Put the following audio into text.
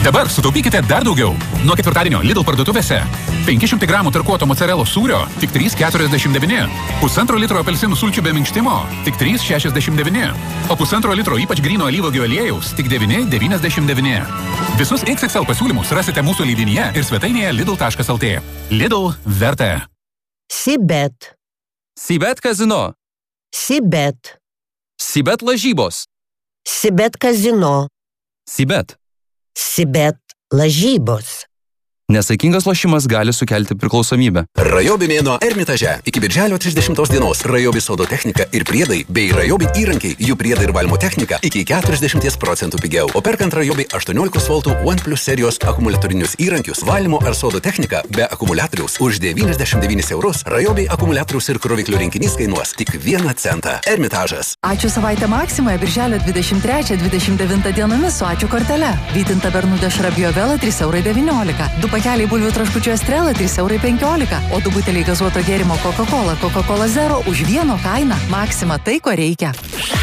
Dabar sutaupykite dar daugiau. Nuo ketvirtadienio Lidl parduotuvėse 500 gramų tarkuoto mozzarellos sūrio tik 3,49. Pusantro litro apelsinų sulčių be minkštimo tik 3,69. O pusantro litro ypač gryno alyvuogių aliejaus tik 9,99. Visus XXL pasiūlymus rasite mūsų leidinyje ir svetainėje lidl.lt. Lidl verta. Sibet. Sibet kazino. Sibet. Sibet lažybos. Sibet kazino. Sibet. Sibet lažybos. Nesaikingas lošimas gali sukelti priklausomybę. Rajobi mėnuo Ermitaže. Iki birželio 30 dienos Rajobi sodo technika ir priedai bei Rajobi įrankiai, jų priedai ir valymo technika iki 40% pigiau. O perkant Rajobi 18 voltų OnePlus serijos akumuliatorinius įrankius, valymo ar sodo techniką be akumuliatoriaus už 99 eurus, Rajobi akumuliatorius ir kroviklio rinkinys kainuos tik 1 centą. Ermitažas. Ačiū savaitę Maksimoje birželio 23-29 dienomis su ačiū kortele. Vytinta Bernudė Šrabiovela 3,19 €. Pakeliai bulvių traškučių Estrela 3,15 €, o 2 buteliai gazuoto gėrimo Coca-Cola Zero už vieno kainą. Maksima tai, ko reikia.